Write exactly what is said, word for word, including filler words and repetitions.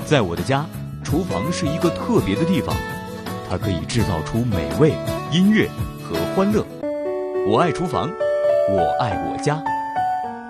在我的家，厨房是一个特别的地方，它可以制造出美味、音乐和欢乐。我爱厨房，我爱我家。